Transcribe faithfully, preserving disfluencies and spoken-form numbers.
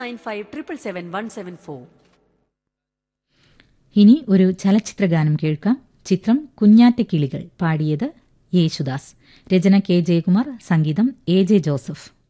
Nine five triple seven one seven four. ഇനി ഒരു ചലച്ചിത്രഗാനം കേൾക്കാം. ചിത്രം കുഞ്ഞാറ്റക്കിളികൾ. പാടിയത് യേശുദാസ്. രചന കെ ജയകുമാർ. സംഗീതം എ ജെ ജോസഫ്.